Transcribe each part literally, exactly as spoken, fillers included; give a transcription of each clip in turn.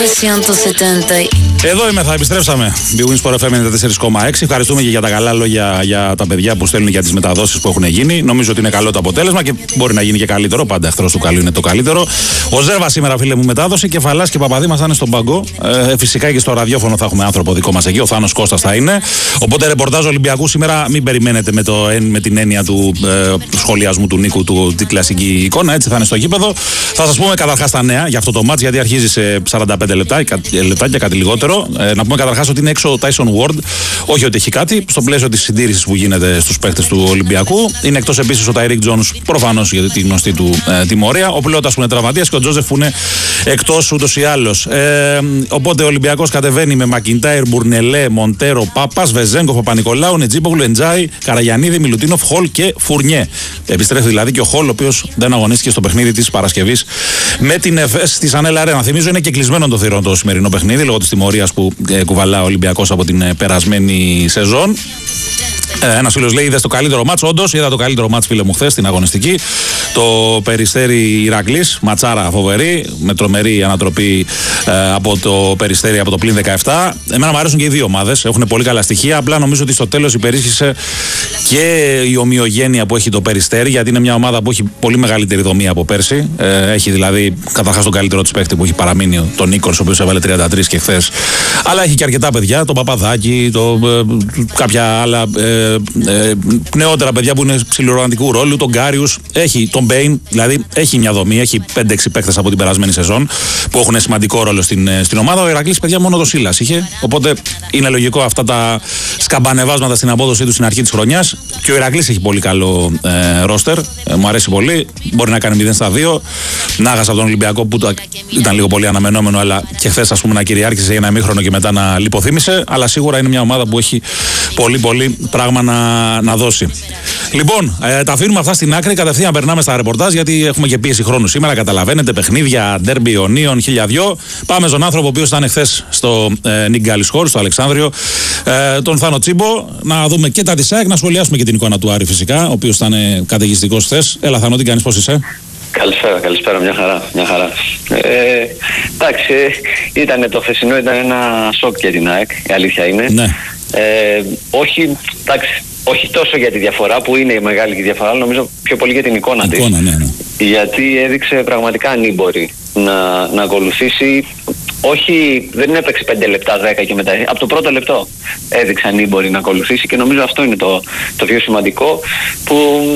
Εδώ είμαι, θα επιστρέψαμε. Big Win Sport εφ εμ ενενήντα τέσσερα κόμμα έξι. Ευχαριστούμε και για τα καλά λόγια για τα παιδιά που στέλνουν για τις μεταδόσεις που έχουν γίνει. Νομίζω ότι είναι καλό το αποτέλεσμα και μπορεί να γίνει και καλύτερο. Πάντα εχθρός του καλού είναι το καλύτερο. Ο Ζέρβα σήμερα, φίλε μου, μετάδοση. Κεφαλάς και Παπαδήμας θα είναι στον πάγκο. Ε, φυσικά και στο ραδιόφωνο θα έχουμε άνθρωπο δικό μας εκεί. Ο Θάνος Κώστας θα είναι. Οπότε ρεπορτάζ Ολυμπιακού σήμερα μην περιμένετε με, το, με την έννοια του ε, σχολιασμού του Νίκου του, την κλασική εικόνα. Έτσι θα είναι στο γήπεδο. Θα σας πούμε καταρχάς τα νέα για αυτό το μάτς γιατί αρχίζει σε σαράντα πέντε λεπτά, λεπτάκια, κάτι λιγότερο. Ε, να πούμε καταρχάς ότι είναι έξω ο Tyson Ward. Όχι ότι έχει κάτι. Στο πλαίσιο της συντήρησης που γίνεται στους παίκτες του Ολυμπιακού. Είναι εκτός επίσης ο Tyreek Jones, προφανώς για τη γνωστή του ε, τιμωρία. Ο Πλώτας που είναι τραυματίας και ο Τζόζεφ που είναι εκτός ούτως ή άλλως. Ε, οπότε ο Ολυμπιακός κατεβαίνει με Μακιντάιρ, Μπουρνελέ, Μοντέρο, Πάπας, Βεζέγκοφ, Παπα-Νικολάου, Νετζίπογλου, Εντζάι, Καραγιανίδη, Μιλουτίνοφ, Χολ και Φουρνιέ. Επιστρέφει δηλαδή και ο Χολ, ο οποίος δεν αγωνίστηκε στο παιχνίδι της Παρασκευής με την ΕΦΕΣ στη Σανέλα Αρένα. Θυμίζω είναι και κλεισμένο το θηρόν το σημερινό παιχνίδι λόγω της τιμωρίας που ε, κουβαλά ο Ολυμπιακός από την ε, περασμένη σεζόν. Ε, Ένας φίλος λέει: είδες το καλύτερο μάτς. Όντως, είδα το καλύτερο μάτς, φίλε μου, χθες στην αγωνιστική. Το Περιστέρι Ηρακλής, ματσάρα φοβερή, με τρομερή ανατροπή ε, από το Περιστέρι από το πλην δεκαεπτά. Εμένα μου αρέσουν και οι δύο ομάδες, έχουν πολύ καλά στοιχεία. Απλά νομίζω ότι στο τέλος υπερίσχυσε και η ομοιογένεια που έχει το Περιστέρι, γιατί είναι μια ομάδα που έχει πολύ μεγαλύτερη δομή από πέρσι. Ε, έχει δηλαδή καταρχάς τον καλύτερο της παίκτη που έχει παραμείνει, τον Νίκολς, ο οποίος έβαλε τριάντα τρία και χθες. Αλλά έχει και αρκετά παιδιά, τον Παπαδάκη, το, ε, κάποια άλλα. Ε, Ε, νεότερα παιδιά που είναι ψιλορραντικού ρόλου, τον Γκάριους, έχει τον Μπέιν, δηλαδή έχει μια δομή, έχει πέντε έξι παίκτες από την περασμένη σεζόν που έχουν σημαντικό ρόλο στην, στην ομάδα. Ο Ηρακλής, παιδιά, μόνο το Σίλας είχε, οπότε είναι λογικό αυτά τα σκαμπανεβάσματα στην απόδοσή του στην αρχή της χρονιάς. Και ο Ηρακλής έχει πολύ καλό ε, ρόστερ, ε, μου αρέσει πολύ, μπορεί να κάνει μηδέν στα δύο. Νάγας από τον Ολυμπιακό που το, ήταν λίγο πολύ αναμενόμενο, αλλά και χθες ας πούμε να κυριάρχησε για ένα ημίχρονο και μετά να λιποθύμησε. Αλλά σίγουρα είναι μια ομάδα που έχει πολύ πολύ πράγμα να, να δώσει. Λοιπόν, ε, τα αφήνουμε αυτά στην άκρη. Κατευθείαν περνάμε στα ρεπορτάζ γιατί έχουμε και πίεση χρόνου σήμερα. Καταλαβαίνετε, παιχνίδια, ντέρμπι, ονίων, χίλια δυο. Πάμε στον άνθρωπο ο οποίος ήταν χθες στο ε, Νικ Γκάλης Χολ, στο Αλεξάνδριο, ε, τον Θάνο Τσίμπο. Να δούμε και τα της ΑΕΚ, να σχολιάσουμε και την εικόνα του Άρη φυσικά, ο οποίος ήταν ε, καταιγιστικός χθες. Έλα, Θάνο, τι κάνεις, πώς είσαι? Καλησπέρα, καλησπέρα, μια χαρά, μια χαρά. Ε, εντάξει, ήταν το χθεσινό, ήταν ένα σοκ για την ΑΕΚ, η αλήθεια είναι. Ναι. Ε, όχι, εντάξει, όχι τόσο για τη διαφορά που είναι η μεγάλη διαφορά, αλλά νομίζω πιο πολύ για την εικόνα, εικόνα της. Ναι, ναι. Γιατί έδειξε πραγματικά ανήμπορη να, να ακολουθήσει. Όχι, δεν έπαιξε πέντε λεπτά, δέκα και μετά. Από το πρώτο λεπτό έδειξε ανήμπορη να ακολουθήσει και νομίζω αυτό είναι το, το πιο σημαντικό που.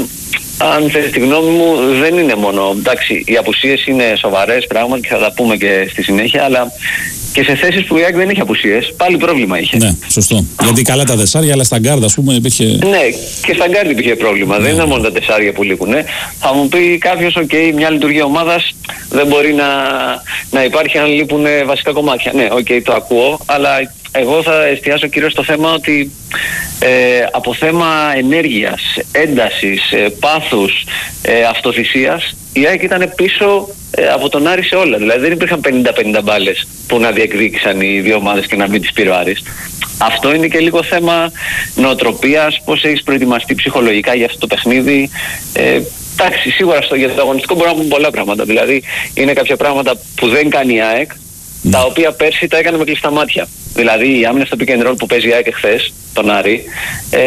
Αν θέλεις τη γνώμη μου, δεν είναι μόνο. Εντάξει, οι απουσίες είναι σοβαρές πράγματι και θα τα πούμε και στη συνέχεια, αλλά και σε θέσεις που η ΑΕΚ δεν έχει απουσίες, πάλι πρόβλημα είχε. Ναι, σωστό. Γιατί καλά τα τεσσάρια, αλλά στα γκάρδα, ας πούμε, υπήρχε. Ναι, και στα γκάρδα υπήρχε πρόβλημα. Ναι. Δεν είναι μόνο τα τεσσάρια που λείπουν. Ναι. Θα μου πει κάποιος, οκ, okay, μια λειτουργία ομάδας δεν μπορεί να, να υπάρχει αν λείπουν βασικά κομμάτια. Ναι, οκ, okay, το ακούω, αλλά εγώ θα εστιάσω κυρίως στο θέμα ότι ε, από θέμα ενέργειας, έντασης, ε, πάθους, ε, αυτοθυσίας, η ΑΕΚ ήταν πίσω ε, από τον Άρη σε όλα. Δηλαδή δεν υπήρχαν πενήντα πενήντα μπάλες που να διεκδίκησαν οι δύο ομάδες και να μην τις πήρε ο Άρης. Αυτό είναι και λίγο θέμα νοοτροπίας, πώς έχεις προετοιμαστεί ψυχολογικά για αυτό το παιχνίδι. Ε, εντάξει, σίγουρα στο, για το αγωνιστικό μπορούμε να πούμε πολλά πράγματα. Δηλαδή είναι κάποια πράγματα που δεν κάνει η ΑΕΚ, mm. τα οποία πέρσι τα έκανε με κλειστά μάτια. Δηλαδή η άμυνα στο pick and roll που παίζει η ΑΕΚ χθες, τον Άρη, ε,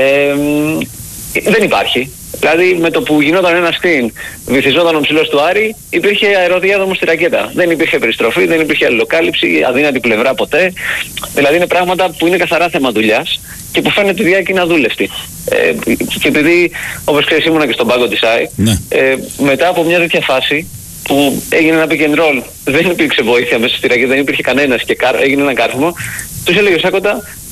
δεν υπάρχει. Δηλαδή με το που γινόταν ένα screen, βυθιζόταν ο ψηλός του Άρη, υπήρχε αεροδιάδρομο στη ρακέτα. Δεν υπήρχε περιστροφή, δεν υπήρχε αλληλοκάλυψη, αδύνατη πλευρά ποτέ. Δηλαδή είναι πράγματα που είναι καθαρά θέμα δουλειάς και που φαίνεται ότι η ΑΕΚ είναι αδούλευτη. Ε, και επειδή, όπως ξέρεις, ήμουνα και στον πάγκο της ΑΕΚ, ναι. ε, μετά από μια τέτοια φάση που έγινε ένα pick and roll, δεν υπήρξε βοήθεια μέσα στη ρακέτα, δεν υπήρχε κανένας και έγινε ένα κάρφωμα, τους έλεγε ο Σάκοντα,